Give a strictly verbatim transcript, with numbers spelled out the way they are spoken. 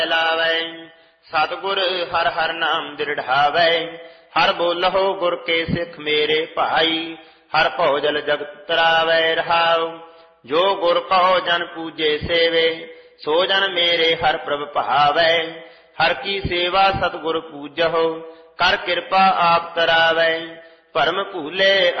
ਲਾਵੈ। ਸਤਿਗੁਰ ਹਰਿ ਹਰਿ ਨਾਮ ਦ੍ਰਿੜਾਵੈ। ਹਰਿ ਬੋਲਹੁ ਗੁਰ ਕੇ ਸਿੱਖ ਮੇਰੇ ਭਾਈ। ਹਰਿ ਭਉ ਜਲ ਜਗਤ ਤਰਾਵੈ ਰਹਾਉ। ਜੋ ਗੁਰ ਕਉ ਜਨ ਪੂਜੇ ਸੇਵੇ। ਸੋ ਜਨ ਮੇਰੇ ਹਰਿ ਪ੍ਰਭ ਭਾਵੈ। ਹਰਿ ਕੀ ਸੇਵਾ ਸਤਿਗੁਰ ਪੂਜਹੁ। ਕਰ ਕਿਰਪਾ ਆਪ ਤਰਾਵੈ। ਭਰਮ ਭੂਲੇ